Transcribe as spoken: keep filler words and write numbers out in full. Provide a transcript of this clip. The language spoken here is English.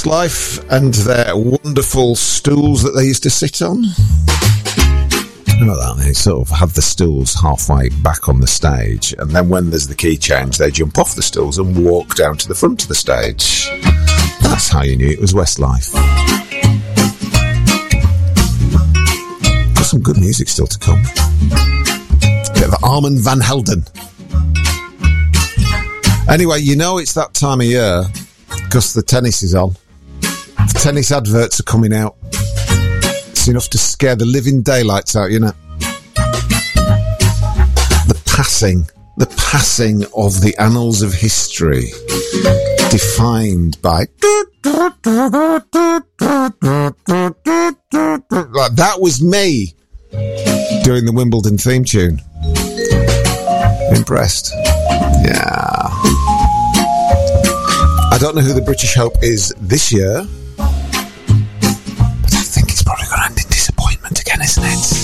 Westlife and their wonderful stools that they used to sit on. You know that, they sort of have the stools halfway back on the stage, and then when there's the key change, they jump off the stools and walk down to the front of the stage. That's how you knew it was Westlife. Got some good music still to come. Bit of Armand Van Helden. Anyway, you know it's that time of year because the tennis is on. The tennis adverts are coming out. It's enough to scare the living daylights out, you know. The passing, the passing of the annals of history, defined by... Like, that was me doing the Wimbledon theme tune. Impressed? Yeah. I don't know who the British Hope is this year, but I think it's probably going to end in disappointment again, isn't it?